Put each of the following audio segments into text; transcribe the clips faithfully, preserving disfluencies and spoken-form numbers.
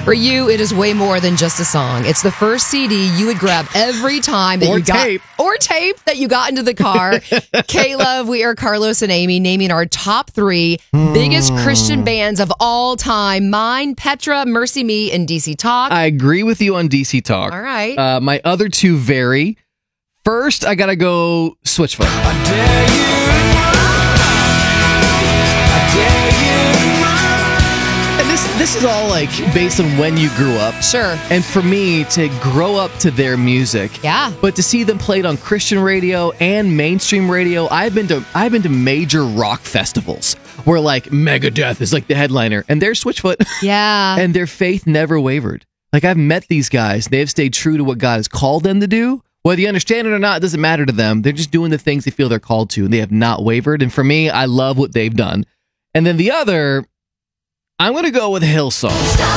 For you, it is way more than just a song. It's the first C D you would grab every time that or you got tape. or tape that you got into the car. K-Love, we are Carlos and Amy naming our top three Hmm. biggest Christian bands of all time. Mine, Petra, Mercy Me, and D C Talk. I agree with you on D C Talk. All right. Uh, my other two vary. First, I gotta go Switchfoot. I dare you. I dare you. And this this is all like based on when you grew up. Sure. And for me to grow up to their music, Yeah. but to see them played on Christian radio and mainstream radio, I've been to I've been to major rock festivals where like Megadeth is like the headliner, and they're Switchfoot. Yeah. And their faith never wavered. Like I've met these guys, they've stayed true to what God has called them to do. Whether you understand it or not, it doesn't matter to them. They're just doing the things they feel they're called to, and they have not wavered. And for me, I love what they've done. And then the other, I'm going to go with Hillsong.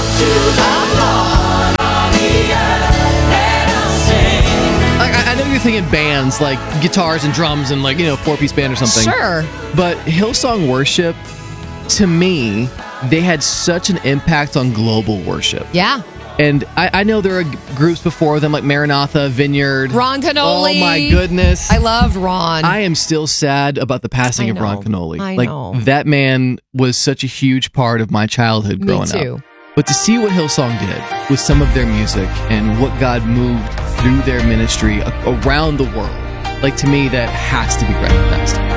I, I know you're thinking bands like guitars and drums and like, you know, four-piece band or something. Sure. But Hillsong worship, to me, they had such an impact on global worship. Yeah. And I, I know there are g- groups before them like Maranatha, Vineyard. Ron Canoli. Oh my goodness. I loved Ron. I am still sad about the passing I of Ron know. Canoli. I like know. that man was such a huge part of my childhood Me growing too. up. But to see what Hillsong did with some of their music and what God moved through their ministry a- around the world, like to me, that has to be recognized.